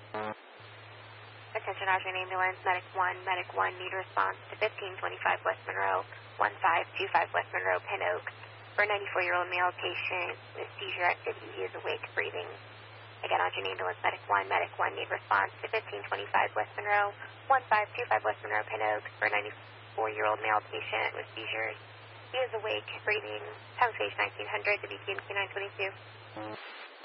Attention Argent Ambulance, Medic 1 need response to 1525 West Monroe, 1525 West Monroe, Pin Oaks, for a 94-year-old male patient with seizure activity. He is awake, breathing. Again, Argent Ambulance, Medic 1 need response to 1525 West Monroe, 1525 West Monroe, Pin Oaks, for a 94-year-old male patient with seizures. He is awake, breathing. Pound stage 1900 to BTMQ 922.